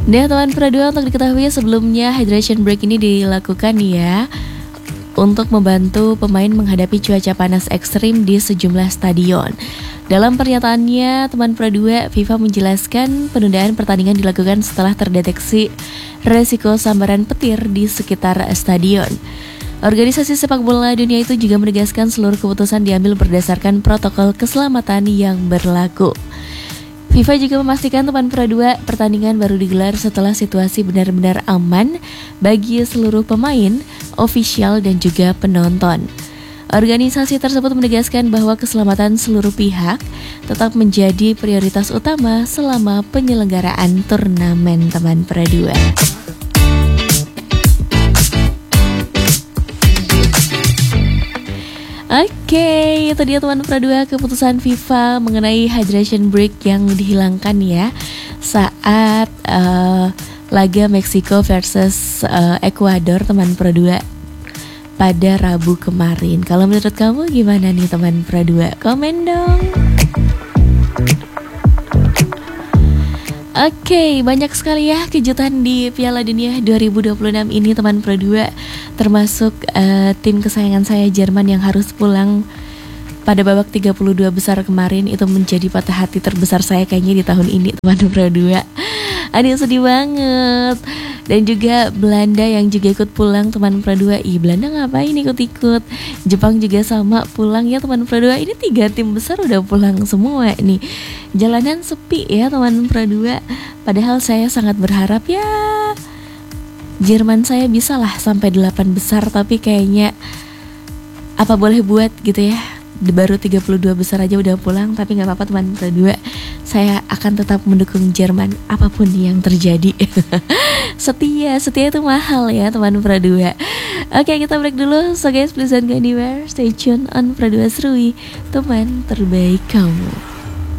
Nah teman Pro 2, untuk diketahui sebelumnya hydration break ini dilakukan ya untuk membantu pemain menghadapi cuaca panas ekstrim di sejumlah stadion. Dalam pernyataannya, teman Pro 2, FIFA menjelaskan penundaan pertandingan dilakukan setelah terdeteksi resiko sambaran petir di sekitar stadion. Organisasi sepak bola dunia itu juga menegaskan seluruh keputusan diambil berdasarkan protokol keselamatan yang berlaku. FIFA juga memastikan teman Pro 2 pertandingan baru digelar setelah situasi benar-benar aman bagi seluruh pemain, ofisial dan juga penonton. Organisasi tersebut menegaskan bahwa keselamatan seluruh pihak tetap menjadi prioritas utama selama penyelenggaraan turnamen teman Pro 2. Oke, itu dia teman Pro 2, keputusan FIFA mengenai hydration break yang dihilangkan ya saat laga Meksiko versus Ekuador teman Pro 2 pada Rabu kemarin. Kalau menurut kamu gimana nih teman Pro 2? Komen dong. Oke, banyak sekali ya kejutan di Piala Dunia 2026 ini teman Pro 2. Termasuk tim kesayangan saya Jerman yang harus pulang pada babak 32 besar kemarin. Itu menjadi patah hati terbesar saya kayaknya di tahun ini teman Pro 2. Aduh sedih banget. Dan juga Belanda yang juga ikut pulang teman Pro 2. Ih, Belanda ngapain ikut-ikut? Jepang juga sama pulang ya teman Pro 2. Ini 3 tim besar udah pulang semua nih. Jalanan sepi ya teman Pro 2. Padahal saya sangat berharap ya Jerman saya bisa lah sampai 8 besar. Tapi kayaknya apa boleh buat gitu ya, baru 32 besar aja udah pulang. Tapi gak apa-apa teman Pro 2, saya akan tetap mendukung Jerman apapun yang terjadi. Setia itu mahal ya teman Pro 2. Oke, kita break dulu. So guys, please don't go anywhere. Stay tune on Pro 2 Serui, teman terbaik kamu.